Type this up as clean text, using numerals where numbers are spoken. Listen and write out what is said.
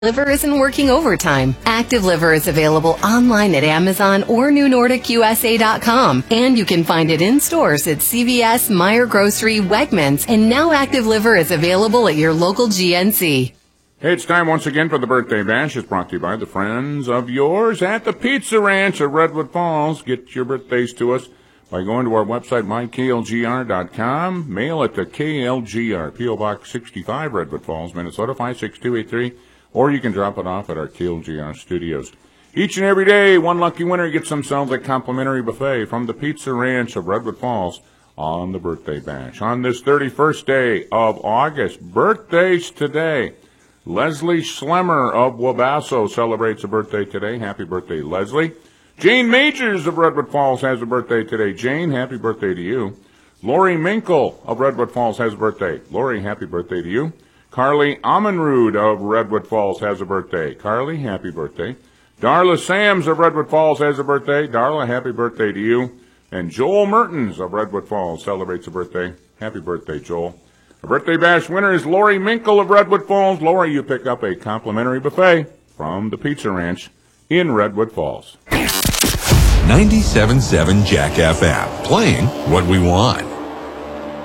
Liver isn't working overtime. Active Liver is available online at Amazon or NewNordicUSA.com. And you can find it in stores at CVS, Meijer Grocery, Wegmans, and now Active Liver is available at your local GNC. Hey, it's time once again for the Birthday Bash. It's brought to you by the friends of yours at the Pizza Ranch of Redwood Falls. Get your birthdays to us by going to our website, myklgr.com. Mail it to KLGR, P.O. Box 65, Redwood Falls, Minnesota, 56283. Or you can drop it off at our KLGR studios. Each and every day, one lucky winner gets themselves a complimentary buffet from the Pizza Ranch of Redwood Falls on the Birthday Bash. On this 31st day of August, birthdays today. Leslie Schlemmer of Wabasso celebrates a birthday today. Happy birthday, Leslie. Jane Majors of Redwood Falls has a birthday today. Jane, happy birthday to you. Lori Minkle of Redwood Falls has a birthday. Lori, happy birthday to you. Carly Amenrud of Redwood Falls has a birthday. Carly, happy birthday. Darla Sams of Redwood Falls has a birthday. Darla, happy birthday to you. And Joel Mertens of Redwood Falls celebrates a birthday. Happy birthday, Joel. Our Birthday Bash winner is Lori Minkle of Redwood Falls. Lori, you pick up a complimentary buffet from the Pizza Ranch in Redwood Falls. 97.7 Jack FM, playing what we want.